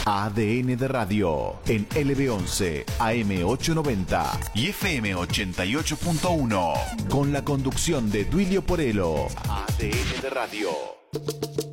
ADN de Radio en LB11, AM890 y FM88.1. Con la conducción de Duilio Porelo. ADN de Radio.